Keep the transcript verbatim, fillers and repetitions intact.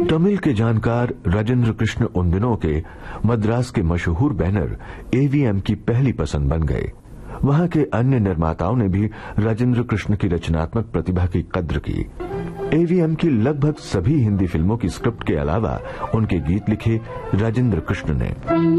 तमिल के जानकार राजेंद्र कृष्ण उन दिनों के मद्रास के मशहूर बैनर एवीएम की पहली पसंद बन गए। वहां के अन्य निर्माताओं ने भी राजेंद्र कृष्ण की रचनात्मक प्रतिभा की कद्र की। एवीएम की लगभग सभी हिंदी फिल्मों की स्क्रिप्ट के अलावा उनके गीत लिखे राजेंद्र कृष्ण ने।